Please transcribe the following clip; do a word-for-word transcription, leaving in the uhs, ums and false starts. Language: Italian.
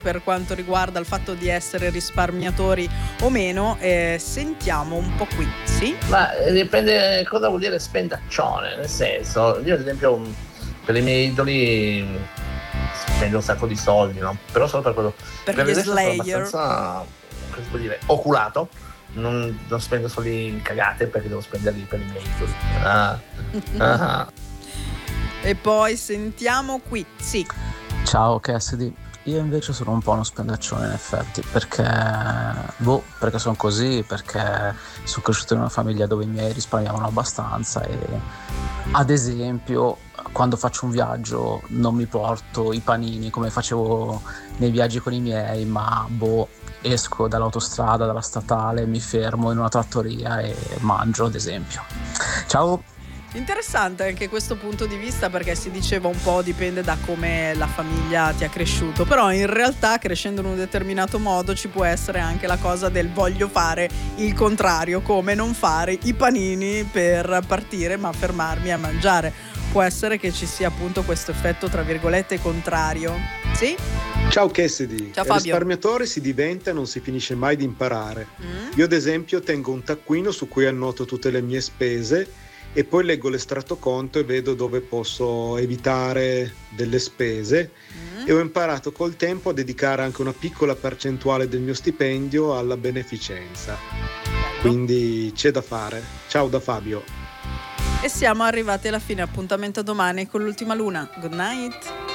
per quanto riguarda il fatto di essere risparmiatori o meno. Eh, sentiamo un po' qui, sì? Ma eh, dipende cosa vuol dire spendaccione, nel senso, io ad esempio um, per i miei idoli mm, spendo un sacco di soldi, no? Però solo per quello. Per Per gli adesso sono Slayer. abbastanza, come si può dire, oculato. Non, non spendo soldi in cagate perché devo spenderli per i miei idoli. Ah, ah. E poi sentiamo qui, sì. Ciao Cassidy, io invece sono un po' uno spendaccione in effetti, perché boh, perché sono così, perché sono cresciuto in una famiglia dove i miei risparmiavano abbastanza e ad esempio quando faccio un viaggio non mi porto i panini come facevo nei viaggi con i miei, ma boh, esco dall'autostrada, dalla statale, mi fermo in una trattoria e mangio ad esempio. Ciao! Interessante anche questo punto di vista, perché si diceva un po' dipende da come la famiglia ti ha cresciuto, però in realtà crescendo in un determinato modo ci può essere anche la cosa del voglio fare il contrario, come non fare i panini per partire ma fermarmi a mangiare. Può essere che ci sia appunto questo effetto tra virgolette contrario. Sì? Ciao Cassidy, Ciao Fabio. risparmiatore si diventa e non si finisce mai di imparare. Mm? Io ad esempio tengo un taccuino su cui annoto tutte le mie spese e poi leggo l'estratto conto e vedo dove posso evitare delle spese Mm? e ho imparato col tempo a dedicare anche una piccola percentuale del mio stipendio alla beneficenza. Quindi c'è da fare. Ciao da Fabio. E siamo arrivati alla fine, appuntamento domani con l'ultima luna. Good night.